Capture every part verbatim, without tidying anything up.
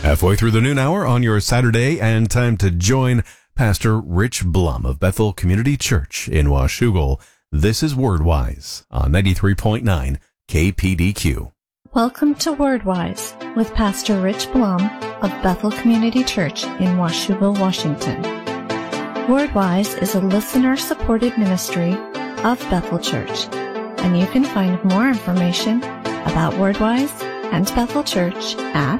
Halfway through the noon hour on your Saturday, and time to join Pastor Rich Blum of Bethel Community Church in Washougal. This is Wordwise on ninety-three point nine K P D Q. Welcome to Wordwise with Pastor Rich Blum of Bethel Community Church in Washougal, Washington. Wordwise is a listener-supported ministry of Bethel Church, and you can find more information about Wordwise and Bethel Church at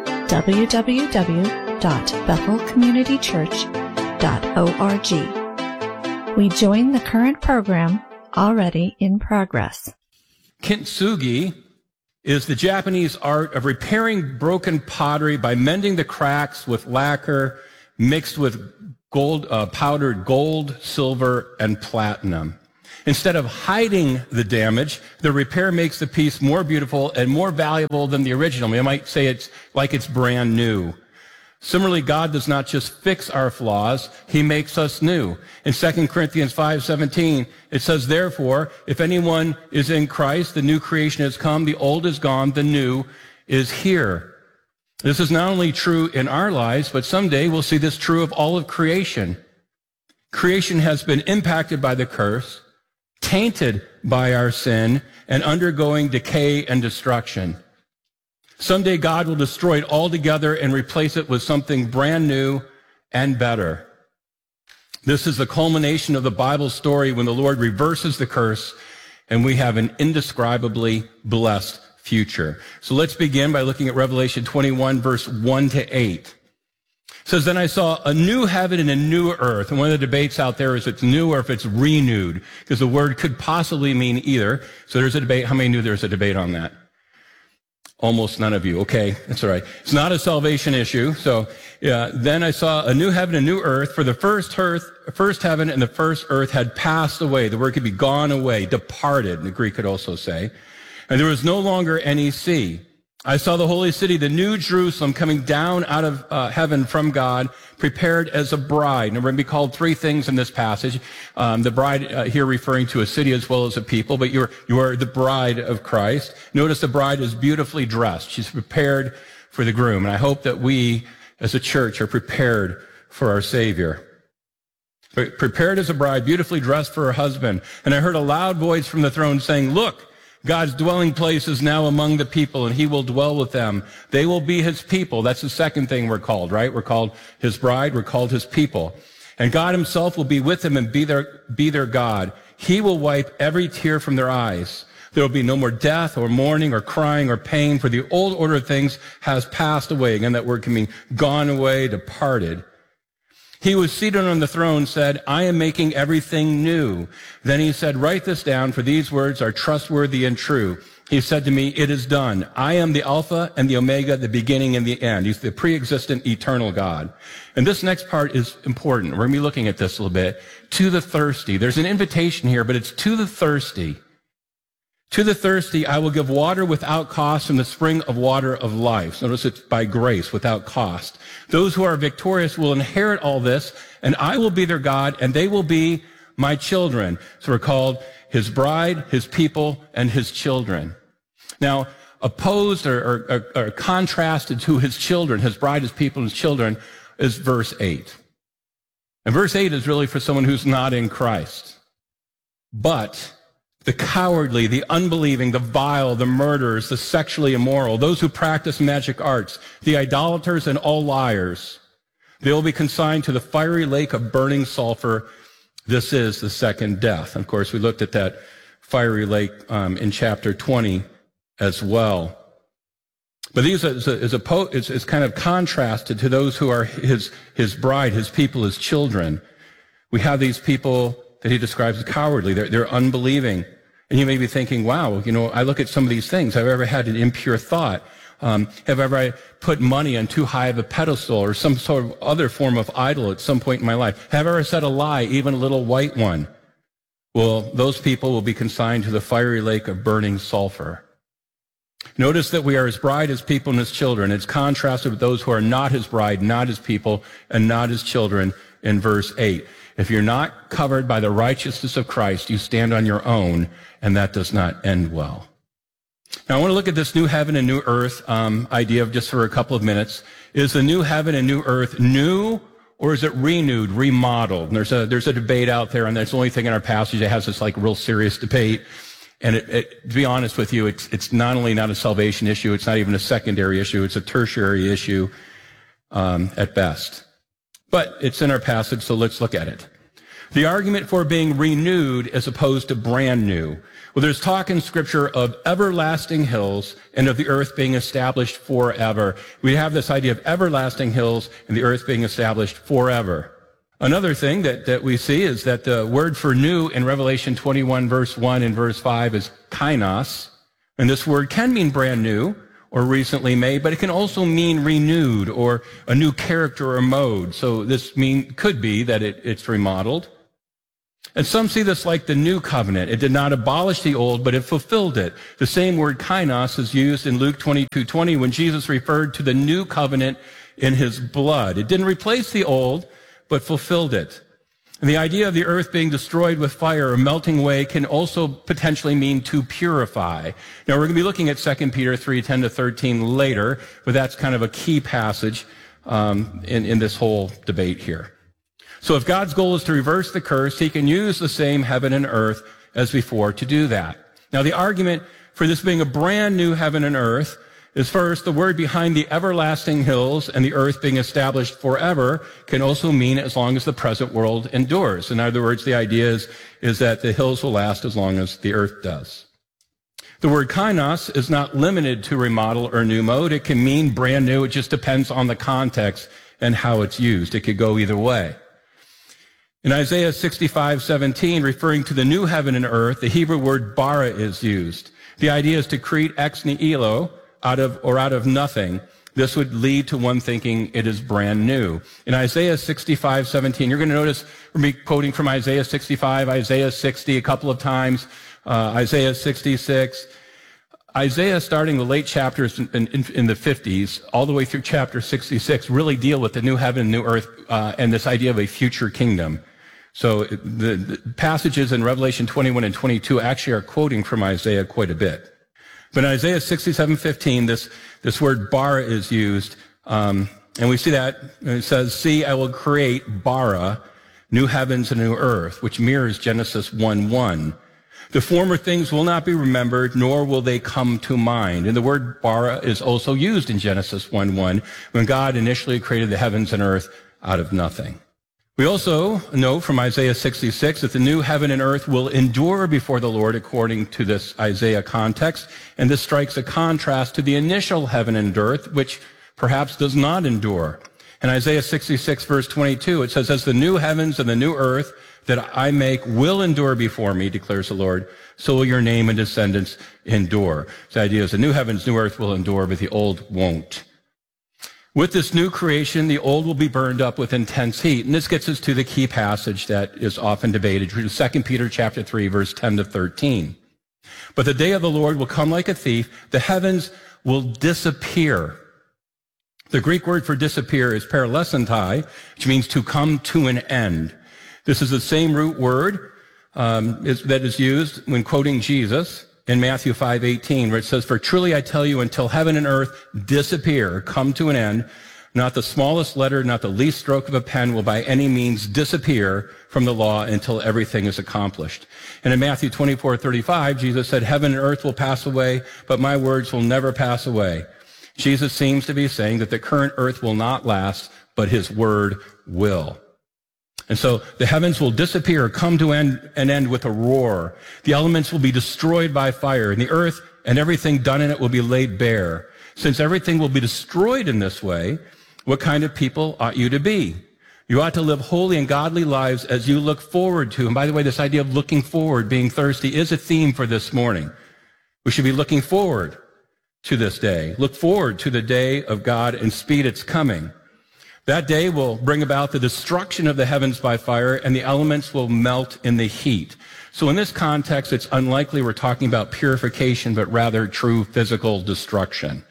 w w w dot bethel community church dot org. We join the current program already in progress. Kintsugi is the Japanese art of repairing broken pottery by mending the cracks with lacquer mixed with gold, uh, powdered gold, silver, and platinum. Instead of hiding the damage, the repair makes the piece more beautiful and more valuable than the original. I might say it's like it's brand new. Similarly, God does not just fix our flaws, He makes us new. In Second Corinthians five seventeen, it says, "Therefore, if anyone is in Christ, the new creation has come, the old is gone, the new is here." This is not only true in our lives, but someday we'll see this true of all of creation. Creation has been impacted by the curse, tainted by our sin, and undergoing decay and destruction. Someday God will destroy it altogether and replace it with something brand new and better. This is the culmination of the Bible story when the Lord reverses the curse and we have an indescribably blessed future. So let's begin by looking at Revelation twenty-one, verse one to eight. It says, "Then I saw a new heaven and a new earth." And one of the debates out there is if it's new or if it's renewed, because the word could possibly mean either. So there's a debate. How many knew there's a debate on that? Almost none of you. Okay, that's all right. It's not a salvation issue. So yeah, then I saw a new heaven and a new earth, for the first earth, first heaven and the first earth had passed away. The word could be gone away, departed, the Greek could also say. And there was no longer any sea. I saw the holy city, the new Jerusalem, coming down out of uh, heaven from God, prepared as a bride. And we're going to be called three things in this passage. Um, the bride uh, here referring to a city as well as a people, but you're, you are the bride of Christ. Notice the bride is beautifully dressed. She's prepared for the groom. And I hope that we as a church are prepared for our Savior. Prepared as a bride, beautifully dressed for her husband. And I heard a loud voice from the throne saying, "Look, God's dwelling place is now among the people, and He will dwell with them. They will be His people." That's the second thing we're called, right? We're called His bride. We're called His people. And God Himself will be with them and be their, be their God. He will wipe every tear from their eyes. There will be no more death or mourning or crying or pain, for the old order of things has passed away. Again, that word can mean gone away, departed. He who was seated on the throne said, "I am making everything new." Then He said, "Write this down, for these words are trustworthy and true." He said to me, "It is done. I am the Alpha and the Omega, the beginning and the end." He's the pre-existent eternal God. And this next part is important. We're going to be looking at this a little bit. To the thirsty. There's an invitation here, but it's to the thirsty. "To the thirsty, I will give water without cost from the spring of water of life." Notice it's by grace, without cost. "Those who are victorious will inherit all this, and I will be their God, and they will be my children." So we're called His bride, His people, and His children. Now, opposed or, or, or contrasted to His children, His bride, His people, and His children, is verse eight. And verse eight is really for someone who's not in Christ. But the cowardly, the unbelieving, the vile, the murderers, the sexually immoral, those who practice magic arts, the idolaters, and all liars, they will be consigned to the fiery lake of burning sulfur. This is the second death. Of course, we looked at that fiery lake um, in chapter twenty as well. But these is, a, is, a, is, is kind of contrasted to those who are his, his bride, His people, His children. We have these people that He describes as cowardly. They're, they're unbelieving. And you may be thinking, wow, you know, I look at some of these things. Have I ever had an impure thought? Um, have I ever put money on too high of a pedestal or some sort of other form of idol at some point in my life? Have I ever said a lie, even a little white one? Well, those people will be consigned to the fiery lake of burning sulfur. Notice that we are His bride, His people, and His children. It's contrasted with those who are not His bride, not His people, and not His children in verse eight. If you're not covered by the righteousness of Christ, you stand on your own, and that does not end well. Now, I want to look at this new heaven and new earth um, idea of just for a couple of minutes. Is the new heaven and new earth new, or is it renewed, remodeled? And there's a, there's a debate out there, and that's the only thing in our passage that has this like real serious debate. And it, it, to be honest with you, it's, it's not only not a salvation issue, it's not even a secondary issue, it's a tertiary issue um, at best. But it's in our passage, so let's look at it. The argument for being renewed as opposed to brand new. Well, there's talk in Scripture of everlasting hills and of the earth being established forever. We have this idea of everlasting hills and the earth being established forever. Another thing that, that we see is that the word for new in Revelation twenty-one, verse one and verse five is kainos. And this word can mean brand new or recently made, but it can also mean renewed or a new character or mode. So this mean could be that it, it's remodeled. And some see this like the new covenant. It did not abolish the old, but it fulfilled it. The same word kainos is used in Luke twenty-two twenty when Jesus referred to the new covenant in his blood. It didn't replace the old, but fulfilled it. And the idea of the earth being destroyed with fire or melting away can also potentially mean to purify. Now, we're going to be looking at Second Peter three ten to thirteen later, but that's kind of a key passage um, in, in this whole debate here. So if God's goal is to reverse the curse, he can use the same heaven and earth as before to do that. Now, the argument for this being a brand new heaven and earth is first, the word behind the everlasting hills and the earth being established forever can also mean as long as the present world endures. In other words, the idea is, is that the hills will last as long as the earth does. The word kainos is not limited to remodel or new mode. It can mean brand new. It just depends on the context and how it's used. It could go either way. In Isaiah sixty-five seventeen, referring to the new heaven and earth, the Hebrew word bara is used. The idea is to create ex nihilo, out of or out of nothing. This would lead to one thinking it is brand new. In Isaiah sixty-five seventeen, you're going to notice we're going to be quoting from Isaiah sixty-five, Isaiah sixty a couple of times, uh, Isaiah sixty-six. Isaiah, starting the late chapters in, in, in the fifties, all the way through chapter sixty-six, really deal with the new heaven and new earth uh, and this idea of a future kingdom. So the, the passages in Revelation twenty-one and twenty-two actually are quoting from Isaiah quite a bit. But in Isaiah sixty-seven fifteen, this, this word bara is used, um, and we see that, and it says, see, I will create bara, new heavens and new earth, which mirrors Genesis one one. The former things will not be remembered, nor will they come to mind. And the word bara is also used in Genesis one one, when God initially created the heavens and earth out of nothing. We also know from Isaiah sixty-six that the new heaven and earth will endure before the Lord according to this Isaiah context, and this strikes a contrast to the initial heaven and earth, which perhaps does not endure. In Isaiah sixty-six verse twenty-two, it says, as the new heavens and the new earth that I make will endure before me, declares the Lord, so will your name and descendants endure. The idea is the new heavens, new earth will endure, but the old won't. With this new creation, the old will be burned up with intense heat. And this gets us to the key passage that is often debated, Second Peter chapter three, verse ten to thirteen. But the day of the Lord will come like a thief. The heavens will disappear. The Greek word for disappear is paralessentai, which means to come to an end. This is the same root word um, is, that is used when quoting Jesus in Matthew five eighteen, where it says, for truly I tell you, until heaven and earth disappear, come to an end, not the smallest letter, not the least stroke of a pen will by any means disappear from the law until everything is accomplished. And in Matthew twenty-four thirty-five, Jesus said, heaven and earth will pass away, but my words will never pass away. Jesus seems to be saying that the current earth will not last, but his word will. And so the heavens will disappear, come to end, an end with a roar. The elements will be destroyed by fire, and the earth and everything done in it will be laid bare. Since everything will be destroyed in this way, what kind of people ought you to be? You ought to live holy and godly lives as you look forward to. And by the way, this idea of looking forward, being thirsty, is a theme for this morning. We should be looking forward to this day. Look forward to the day of God and speed its coming. That day will bring about the destruction of the heavens by fire, and the elements will melt in the heat. So in this context, it's unlikely we're talking about purification, but rather true physical destruction.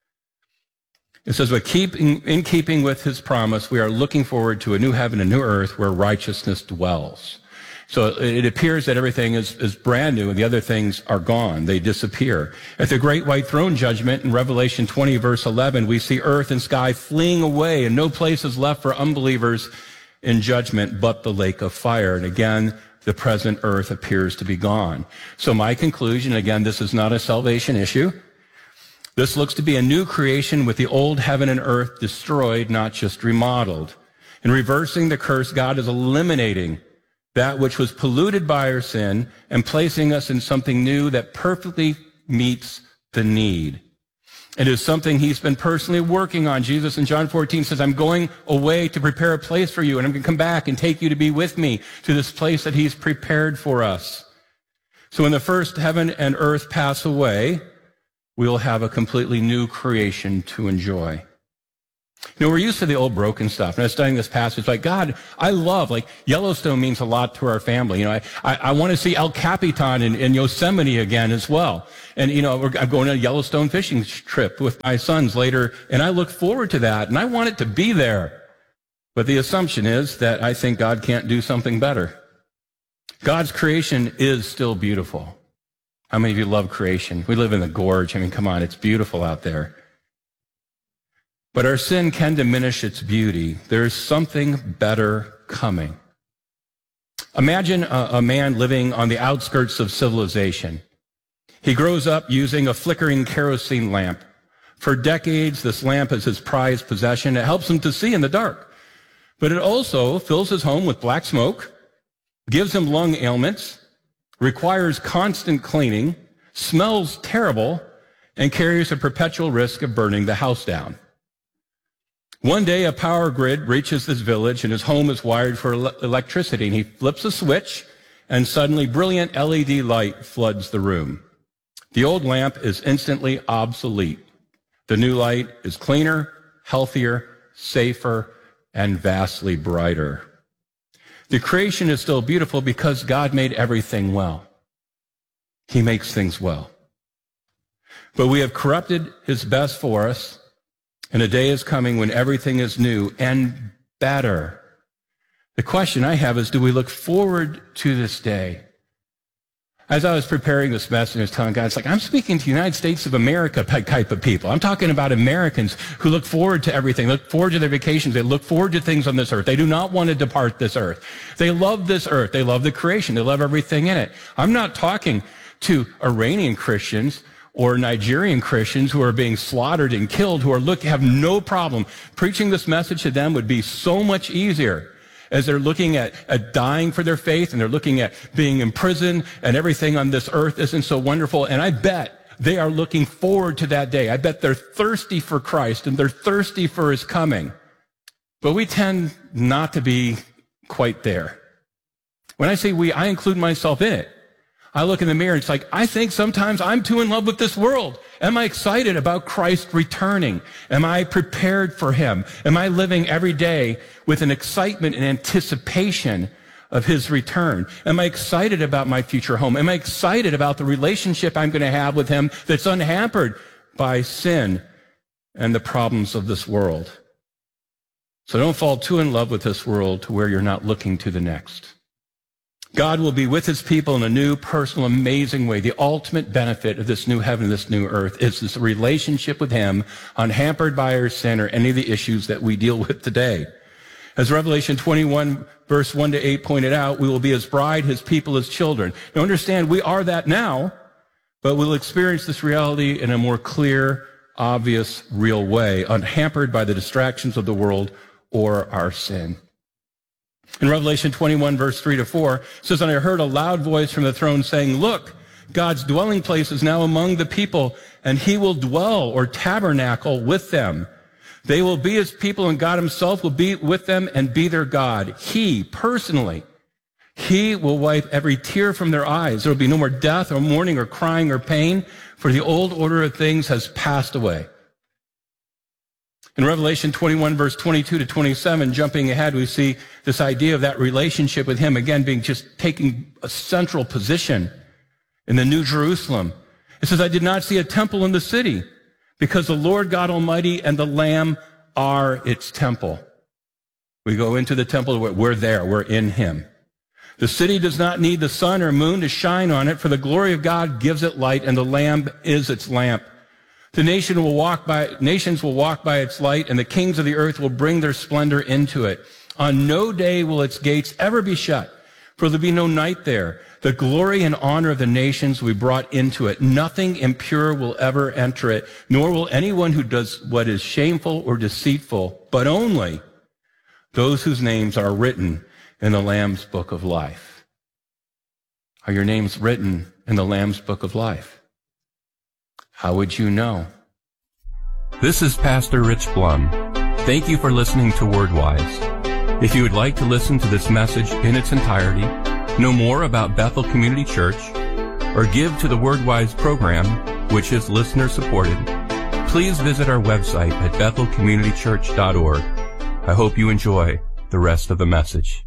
It says, but keeping, in keeping with his promise, we are looking forward to a new heaven and new earth where righteousness dwells. So it appears that everything is, is brand new and the other things are gone. They disappear. At the great white throne judgment in Revelation twenty, verse eleven, we see earth and sky fleeing away and no place is left for unbelievers in judgment but the lake of fire. And again, the present earth appears to be gone. So my conclusion, again, this is not a salvation issue. This looks to be a new creation with the old heaven and earth destroyed, not just remodeled. In reversing the curse, God is eliminating that which was polluted by our sin and placing us in something new that perfectly meets the need. It is something he's been personally working on. Jesus in John fourteen says, I'm going away to prepare a place for you, and I'm going to come back and take you to be with me to this place that he's prepared for us. So when the first heaven and earth pass away, we'll have a completely new creation to enjoy. You know, we're used to the old broken stuff. And I was studying this passage, like, God, I love, like, Yellowstone means a lot to our family. You know, I, I, I want to see El Capitan in, in Yosemite again as well. And, you know, we're, I'm going on a Yellowstone fishing trip with my sons later, and I look forward to that, and I want it to be there. But the assumption is that I think God can't do something better. God's creation is still beautiful. How many of you love creation? We live in the gorge. I mean, come on, it's beautiful out there. But our sin can diminish its beauty. There is something better coming. Imagine a, a man living on the outskirts of civilization. He grows up using a flickering kerosene lamp. For decades, this lamp is his prized possession. It helps him to see in the dark. But it also fills his home with black smoke, gives him lung ailments, requires constant cleaning, smells terrible, and carries a perpetual risk of burning the house down. One day, a power grid reaches this village, and his home is wired for ele- electricity, and he flips a switch, and suddenly brilliant L E D light floods the room. The old lamp is instantly obsolete. The new light is cleaner, healthier, safer, and vastly brighter. The creation is still beautiful because God made everything well. He makes things well. But we have corrupted his best for us, and a day is coming when everything is new and better. The question I have is, do we look forward to this day? As I was preparing this message, I was telling God, it's like, I'm speaking to the United States of America type of people. I'm talking about Americans who look forward to everything, look forward to their vacations. They look forward to things on this earth. They do not want to depart this earth. They love this earth. They love the creation. They love everything in it. I'm not talking to Iranian Christians or Nigerian Christians who are being slaughtered and killed, who are look have no problem. Preaching this message to them would be so much easier as they're looking at, at dying for their faith, and they're looking at being imprisoned, and everything on this earth isn't so wonderful. And I bet they are looking forward to that day. I bet they're thirsty for Christ, and they're thirsty for his coming. But we tend not to be quite there. When I say we, I include myself in it. I look in the mirror, and it's like, I think sometimes I'm too in love with this world. Am I excited about Christ returning? Am I prepared for him? Am I living every day with an excitement and anticipation of his return? Am I excited about my future home? Am I excited about the relationship I'm going to have with him that's unhampered by sin and the problems of this world? So don't fall too in love with this world to where you're not looking to the next. God will be with his people in a new, personal, amazing way. The ultimate benefit of this new heaven, this new earth, is this relationship with him, unhampered by our sin or any of the issues that we deal with today. As Revelation twenty-one, verse one to eight pointed out, we will be his bride, his people, his children. Now understand, we are that now, but we'll experience this reality in a more clear, obvious, real way, unhampered by the distractions of the world or our sin. In Revelation twenty-one, verse three to four, it says, and I heard a loud voice from the throne saying, look, God's dwelling place is now among the people, and he will dwell or tabernacle with them. They will be his people, and God himself will be with them and be their God. He, personally, he will wipe every tear from their eyes. There will be no more death or mourning or crying or pain, for the old order of things has passed away. In Revelation twenty-one, verse twenty-two to twenty-seven, jumping ahead, we see this idea of that relationship with him, again, being just taking a central position in the New Jerusalem. It says, I did not see a temple in the city, because the Lord God Almighty and the Lamb are its temple. We go into the temple, we're there, we're in him. The city does not need the sun or moon to shine on it, for the glory of God gives it light, and the Lamb is its lamp. The nation will walk by, nations will walk by its light, and the kings of the earth will bring their splendor into it. On no day will its gates ever be shut, for there'll be no night there. The glory and honor of the nations will be brought into it. Nothing impure will ever enter it, nor will anyone who does what is shameful or deceitful, but only those whose names are written in the Lamb's book of life. Are your names written in the Lamb's book of life? How would you know? This is Pastor Rich Blum. Thank you for listening to WordWise. If you would like to listen to this message in its entirety, know more about Bethel Community Church, or give to the WordWise program, which is listener supported, please visit our website at bethel community church dot org. I hope you enjoy the rest of the message.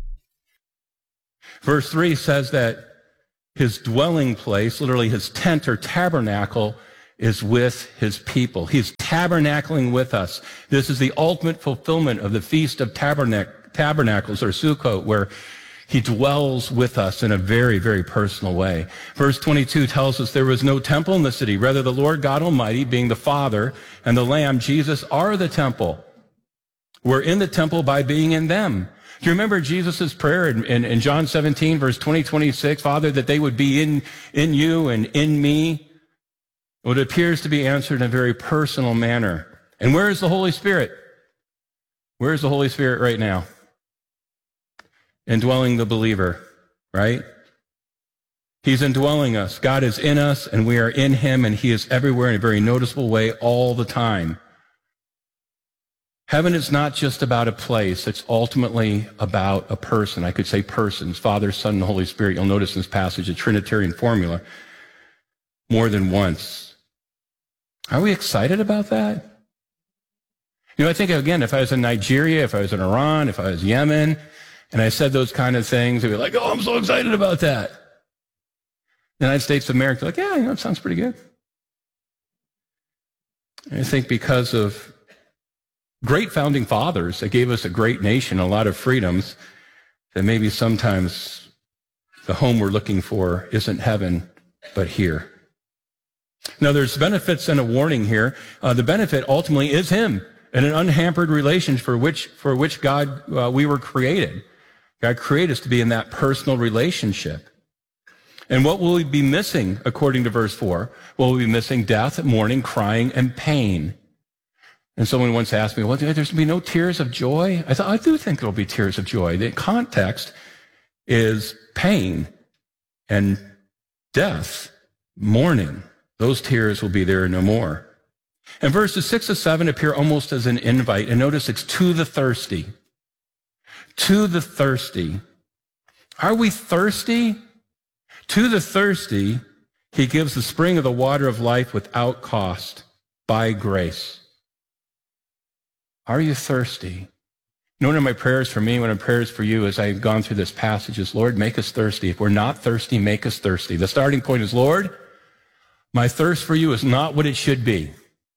Verse three says that his dwelling place, literally his tent or tabernacle, is with his people. He's tabernacling with us. This is the ultimate fulfillment of the Feast of Tabernac- Tabernacles, or Sukkot, where he dwells with us in a very, very personal way. Verse twenty-two tells us there was no temple in the city. Rather, the Lord God Almighty, being the Father, and the Lamb, Jesus, are the temple. We're in the temple by being in them. Do you remember Jesus' prayer in, in, in John seventeen, verse twenty, twenty-six, Father, that they would be in, in you and in me? Well, it appears to be answered in a very personal manner. And where is the Holy Spirit? Where is the Holy Spirit right now? Indwelling the believer, right? He's indwelling us. God is in us, and we are in him, and he is everywhere in a very noticeable way all the time. Heaven is not just about a place. It's ultimately about a person. I could say persons, Father, Son, and Holy Spirit. You'll notice in this passage a Trinitarian formula more than once. Are we excited about that? You know, I think, again, if I was in Nigeria, if I was in Iran, if I was Yemen, and I said those kind of things, they'd be like, oh, I'm so excited about that. The United States of America, like, yeah, you know, it sounds pretty good. And I think because of great founding fathers that gave us a great nation, a lot of freedoms, that maybe sometimes the home we're looking for isn't heaven, but here. Now, there's benefits and a warning here. Uh, the benefit ultimately is him and an unhampered relation for which, for which God, uh, we were created. God created us to be in that personal relationship. And what will we be missing, according to verse four? Well, we'll be missing death, mourning, crying, and pain. And someone once asked me, well, there's going to be no tears of joy? I thought, I do think there'll be tears of joy. The context is pain and death, mourning. Those tears will be there no more. And verses six to seven appear almost as an invite. And notice it's to the thirsty. To the thirsty. Are we thirsty? To the thirsty, he gives the spring of the water of life without cost, by grace. Are you thirsty? You know, one of my prayers for me, one of my prayers for you as I've gone through this passage is, Lord, make us thirsty. If we're not thirsty, make us thirsty. The starting point is, Lord, my thirst for you is not what it should be.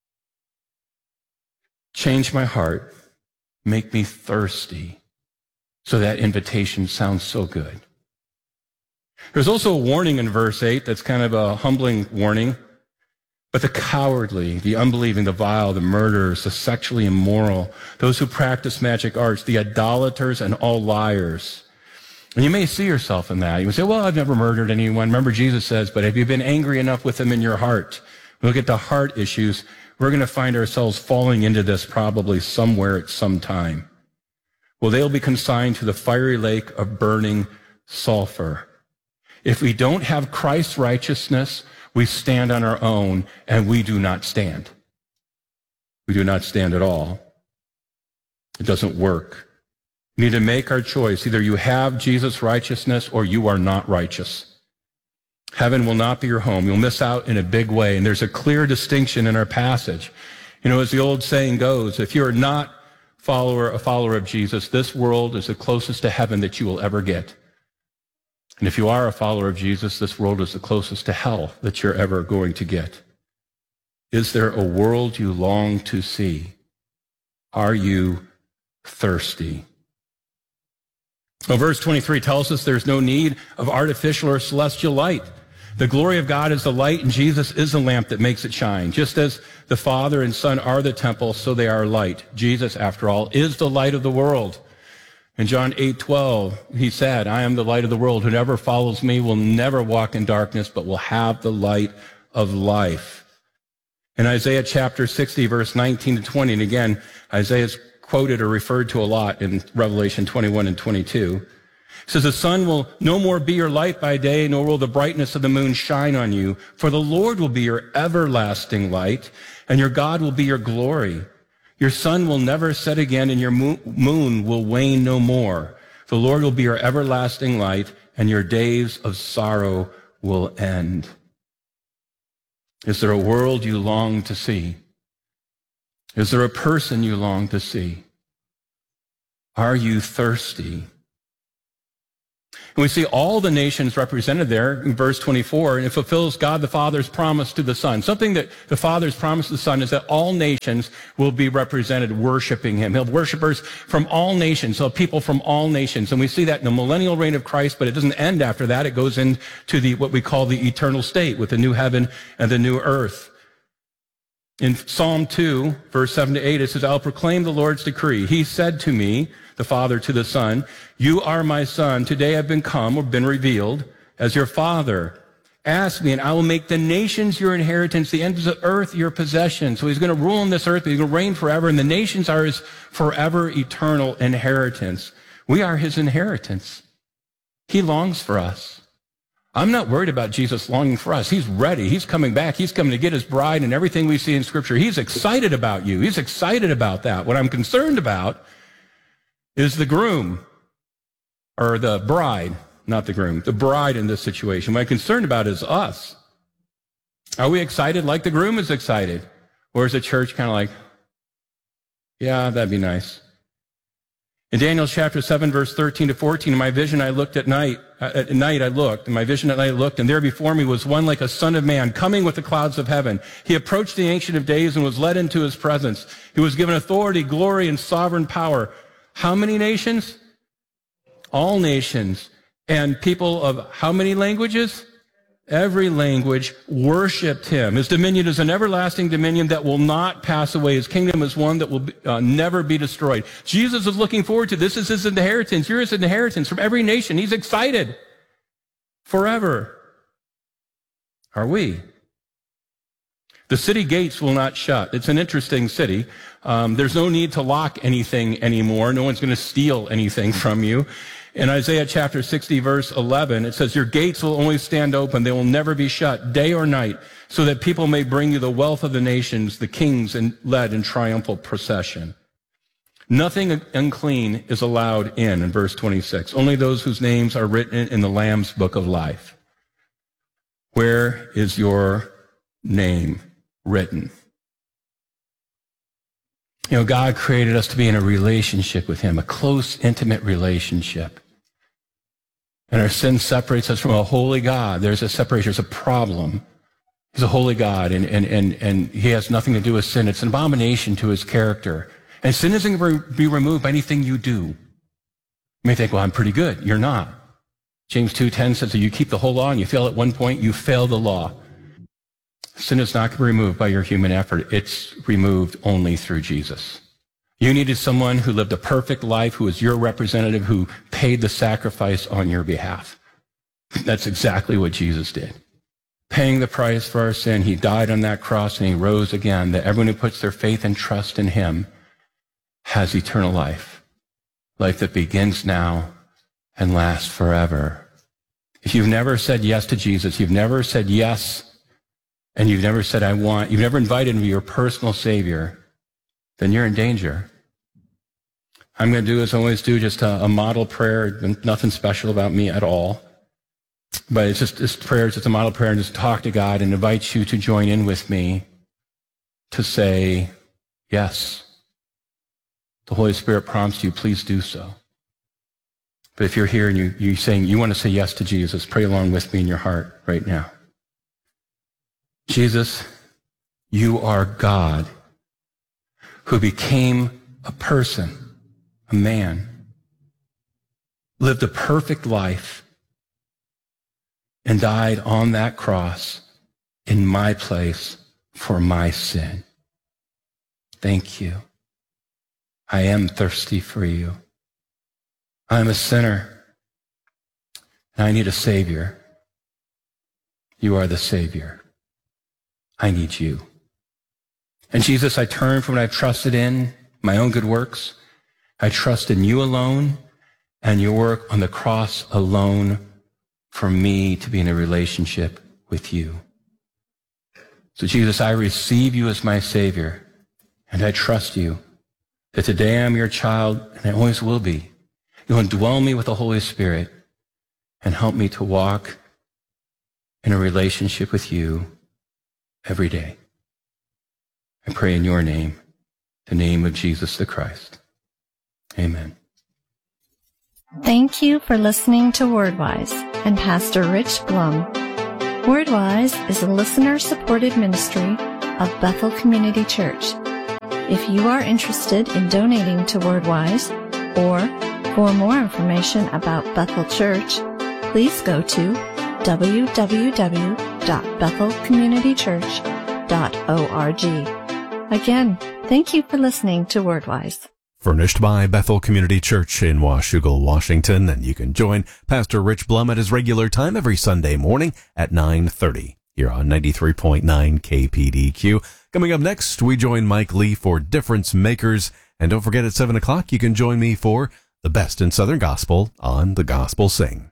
Change my heart. Make me thirsty. So that invitation sounds so good. There's also a warning in verse eight that's kind of a humbling warning. But the cowardly, the unbelieving, the vile, the murderers, the sexually immoral, those who practice magic arts, the idolaters, and all liars. And you may see yourself in that. You may say, well, I've never murdered anyone. Remember, Jesus says, but have you been angry enough with them in your heart? When we look at the heart issues, we're going to find ourselves falling into this probably somewhere at some time. Well, they'll be consigned to the fiery lake of burning sulfur. If we don't have Christ's righteousness, we stand on our own, and we do not stand. We do not stand at all. It doesn't work. We need to make our choice. Either you have Jesus' righteousness or you are not righteous. Heaven will not be your home. You'll miss out in a big way, and there's a clear distinction in our passage. You know, as the old saying goes, if you're not follower, a follower of Jesus, this world is the closest to heaven that you will ever get. And if you are a follower of Jesus, this world is the closest to hell that you're ever going to get. Is there a world you long to see? Are you thirsty? Well, verse twenty-three tells us there's no need of artificial or celestial light. The glory of God is the light, and Jesus is the lamp that makes it shine. Just as the Father and Son are the temple, so they are light. Jesus, after all, is the light of the world. In John eight twelve, he said, I am the light of the world. Whoever follows me will never walk in darkness, but will have the light of life. In Isaiah chapter sixty, verse nineteen to twenty, and again, Isaiah is quoted or referred to a lot in Revelation twenty-one and twenty-two. It says, the sun will no more be your light by day, nor will the brightness of the moon shine on you. For the Lord will be your everlasting light, and your God will be your glory. Your sun will never set again, and your moon will wane no more. The Lord will be your everlasting light, and your days of sorrow will end. Is there a world you long to see? Is there a person you long to see? Are you thirsty? And we see all the nations represented there in verse twenty-four, and it fulfills God the Father's promise to the Son. Something that the Father's promised to the Son is that all nations will be represented worshiping him. He'll have worshipers from all nations. He'll have people from all nations. And we see that in the millennial reign of Christ, but it doesn't end after that. It goes into the what we call the eternal state with the new heaven and the new earth. In Psalm two, verse seven to eight, it says, I'll proclaim the Lord's decree. He said to me, the Father to the Son, you are my Son. Today I've been come or been revealed as your Father. Ask me, and I will make the nations your inheritance, the ends of the earth your possession. So he's going to rule on this earth, but he's going to reign forever, and the nations are his forever eternal inheritance. We are his inheritance. He longs for us. I'm not worried about Jesus longing for us. He's ready. He's coming back. He's coming to get his bride, and everything we see in Scripture. He's excited about you. He's excited about that. What I'm concerned about is the groom, or the bride, not the groom, the bride in this situation. What I'm concerned about is us. Are we excited like the groom is excited? Or is the church kind of like, yeah, that'd be nice. In Daniel chapter seven, verse thirteen to fourteen, in my vision I looked at night, at night I looked, in my vision at night I looked, and there before me was one like a son of man, coming with the clouds of heaven. He approached the Ancient of Days and was led into his presence. He was given authority, glory, and sovereign power. How many nations? All nations. And people of how many languages? Every language worshiped him. His dominion is an everlasting dominion that will not pass away. His kingdom is one that will be, uh, never be destroyed. Jesus is looking forward to this. This is his inheritance. You're his inheritance from every nation. He's excited forever. Are we? The city gates will not shut. It's an interesting city. Um, there's no need to lock anything anymore. No one's going to steal anything from you. In Isaiah chapter sixty, verse eleven, it says, your gates will only stand open. They will never be shut, day or night, so that people may bring you the wealth of the nations, the kings and led in triumphal procession. Nothing unclean is allowed in, in verse twenty-six. Only those whose names are written in the Lamb's book of life. Where is your name written? You know, God created us to be in a relationship with him, a close, intimate relationship. And our sin separates us from a holy God. There's a separation, there's a problem. He's a holy God, and, and, and, and he has nothing to do with sin. It's an abomination to his character. And sin isn't going to be removed by anything you do. You may think, well, I'm pretty good. You're not. James two ten says that you keep the whole law and you fail at one point, you fail the law. Sin is not going to be removed by your human effort. It's removed only through Jesus. You needed someone who lived a perfect life, who was your representative, who paid the sacrifice on your behalf. That's exactly what Jesus did. Paying the price for our sin, he died on that cross and he rose again, that everyone who puts their faith and trust in him has eternal life. Life that begins now and lasts forever. If you've never said yes to Jesus, you've never said yes, and you've never said, I want, you've never invited him to be your personal Savior, then you're in danger. I'm going to do as I always do, just a, a model prayer, nothing special about me at all. But it's just this prayer, it's just a model prayer, and just talk to God and invite you to join in with me to say, yes. The Holy Spirit prompts you, please do so. But if you're here and you, you're saying you want to say yes to Jesus, pray along with me in your heart right now. Jesus, you are God who became a person, a man, lived a perfect life, and died on that cross in my place for my sin. Thank you. I am thirsty for you. I'm a sinner, and I need a Savior. You are the Savior. I need you. And Jesus, I turn from what I've trusted in, my own good works. I trust in you alone and your work on the cross alone for me to be in a relationship with you. So Jesus, I receive you as my Savior, and I trust you that today I'm your child, and I always will be. You'll indwell me with the Holy Spirit and help me to walk in a relationship with you every day. I pray in your name, the name of Jesus the Christ. Amen. Thank you for listening to WordWise and Pastor Rich Blum. WordWise is a listener-supported ministry of Bethel Community Church. If you are interested in donating to WordWise, or for more information about Bethel Church, please go to w w w dot bethel community church dot org. Again, thank you for listening to WordWise. Furnished by Bethel Community Church in Washougal, Washington, and you can join Pastor Rich Blum at his regular time every Sunday morning at nine thirty here on ninety-three point nine K P D Q. Coming up next, we join Mike Lee for Difference Makers, and don't forget at seven o'clock you can join me for The Best in Southern Gospel on The Gospel Sing.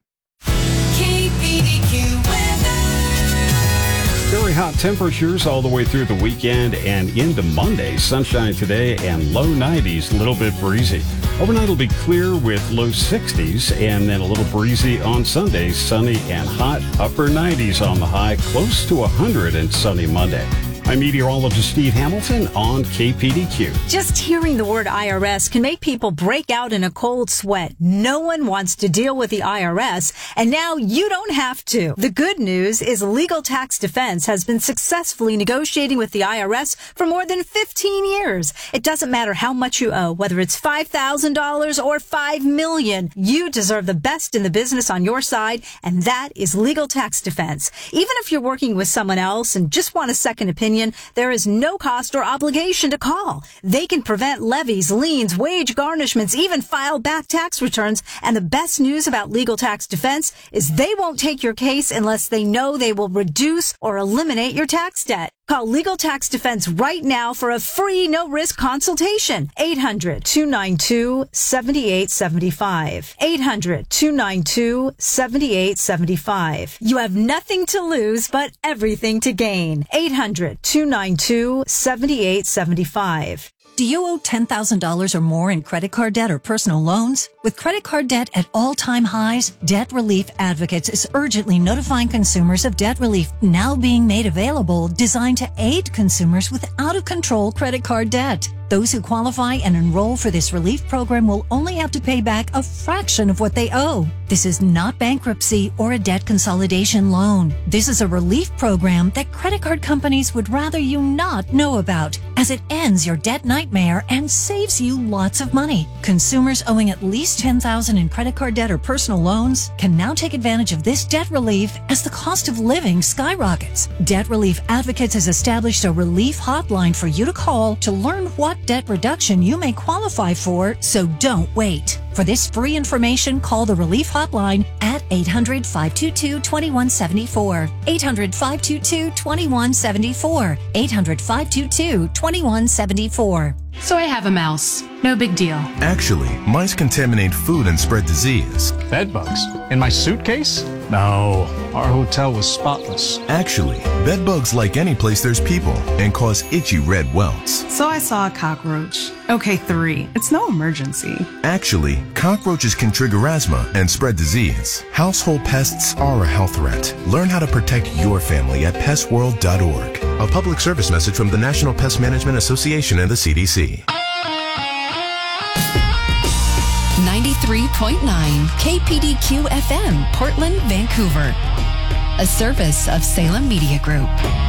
Very hot temperatures all the way through the weekend and into Monday. Sunshine today and low nineties, a little bit breezy. Overnight will be clear with low sixties and then a little breezy on Sunday. Sunny and hot, upper nineties on the high, close to one hundred and sunny Monday. I'm meteorologist Steve Hamilton on K P D Q. Just hearing the word I R S can make people break out in a cold sweat. No one wants to deal with the I R S, and now you don't have to. The good news is Legal Tax Defense has been successfully negotiating with the I R S for more than fifteen years. It doesn't matter how much you owe, whether it's five thousand dollars or five million dollars. You deserve the best in the business on your side, and that is Legal Tax Defense. Even if you're working with someone else and just want a second opinion, there is no cost or obligation to call. They can prevent levies, liens, wage garnishments, even file back tax returns. And the best news about Legal Tax Defense is they won't take your case unless they know they will reduce or eliminate your tax debt. Call Legal Tax Defense right now for a free, no-risk consultation. eight hundred, two nine two, seven eight seven five. eight hundred, two nine two, seven eight seven five. You have nothing to lose but everything to gain. eight hundred, two nine two, seven eight seven five. Do you owe ten thousand dollars or more in credit card debt or personal loans? With credit card debt at all-time highs, Debt Relief Advocates is urgently notifying consumers of debt relief now being made available, designed to aid consumers with out-of-control credit card debt. Those who qualify and enroll for this relief program will only have to pay back a fraction of what they owe. This is not bankruptcy or a debt consolidation loan. This is a relief program that credit card companies would rather you not know about, as it ends your debt nightmare and saves you lots of money. Consumers owing at least ten thousand dollars in credit card debt or personal loans can now take advantage of this debt relief as the cost of living skyrockets. Debt Relief Advocates has established a relief hotline for you to call to learn what debt reduction you may qualify for, so don't wait. For this free information, call the Relief Hotline at eight hundred, five two two, two one seven four. eight hundred, five two two, two one seven four. eight hundred, five two two, two one seven four. So I have a mouse. No big deal. Actually, mice contaminate food and spread disease. Bed bugs? In my suitcase? No, our hotel was spotless. Actually, bed bugs like any place there's people and cause itchy red welts. So I saw a cockroach. Okay, three. It's no emergency. Actually, cockroaches can trigger asthma and spread disease. Household pests are a health threat. Learn how to protect your family at pest world dot org. A public service message from the National Pest Management Association and the C D C. ninety-three point nine K P D Q F M, Portland, Vancouver. A service of Salem Media Group.